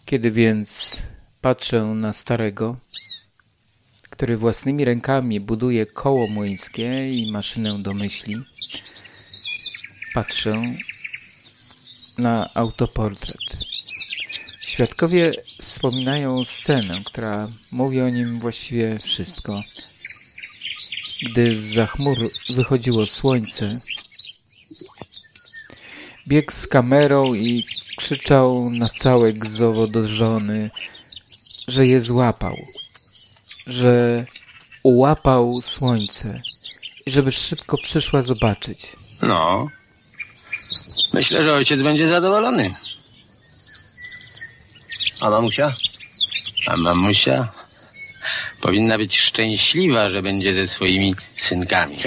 Kiedy więc patrzę na starego, który własnymi rękami buduje koło młyńskie i maszynę do myśli, patrzę na autoportret. Świadkowie wspominają scenę, która mówi o nim właściwie wszystko. Gdy zza chmur wychodziło słońce, biegł z kamerą i krzyczał na całe Gzowo do żony, że je złapał, że ułapał słońce i żeby szybko przyszła zobaczyć. No, myślę, że ojciec będzie zadowolony. A mamusia? A mamusia powinna być szczęśliwa, że będzie ze swoimi synkami.